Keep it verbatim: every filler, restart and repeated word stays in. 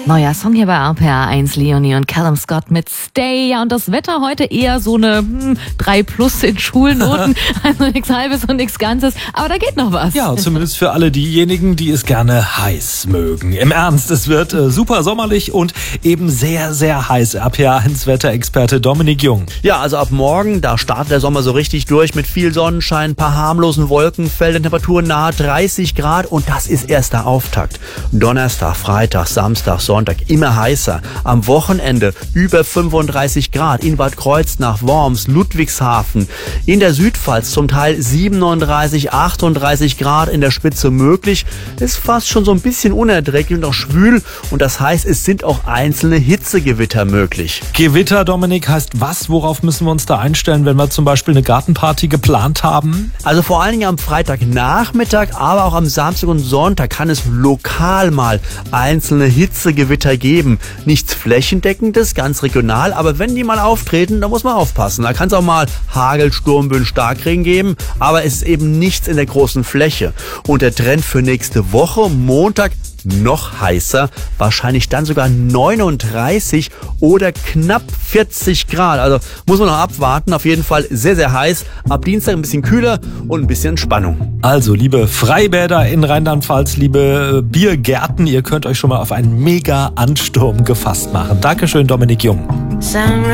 Neuer Song hier bei R P R eins, Leonie und Callum Scott mit Stay. Ja, und das Wetter heute eher so eine hm, drei plus in Schulnoten. Also nichts Halbes und nichts Ganzes. Aber da geht noch was. Ja, zumindest für alle diejenigen, die es gerne heiß mögen. Im Ernst, es wird äh, super sommerlich und eben sehr, sehr heiß. R P R eins Wetterexperte Dominik Jung. Ja, also ab morgen, da startet der Sommer so richtig durch mit viel Sonnenschein, ein paar harmlosen Wolkenfeldern, Temperaturen nahe dreißig Grad und das ist erst der Auftakt. Donnerstag, Freitag, Samstag, Sonntag immer heißer. Am Wochenende über fünfunddreißig Grad in Bad Kreuznach, Worms, Ludwigshafen. In der Südpfalz zum Teil siebenunddreißig, achtunddreißig Grad in der Spitze möglich. Ist fast schon so ein bisschen unerträglich und auch schwül. Und das heißt, es sind auch einzelne Hitzegewitter möglich. Gewitter, Dominik, heißt was? Worauf müssen wir uns da einstellen, wenn wir zum Beispiel eine Gartenparty geplant haben? Also vor allen Dingen am Freitagnachmittag, aber auch am Samstag und Sonntag kann es lokal mal einzelne Hitzegewitter geben. Nichts Flächendeckendes, ganz regional, aber wenn die mal auftreten, dann muss man aufpassen. Da kann es auch mal Hagel, Sturmböen, Starkregen geben, aber es ist eben nichts in der großen Fläche. Und der Trend für nächste Woche, Montag, noch heißer, wahrscheinlich dann sogar neununddreißig oder knapp vierzig Grad. Also muss man noch abwarten. Auf jeden Fall sehr, sehr heiß. Ab Dienstag ein bisschen kühler und ein bisschen Spannung. Also, liebe Freibäder in Rheinland-Pfalz, liebe Biergärten, ihr könnt euch schon mal auf einen Mega-Ansturm gefasst machen. Dankeschön, Dominik Jung.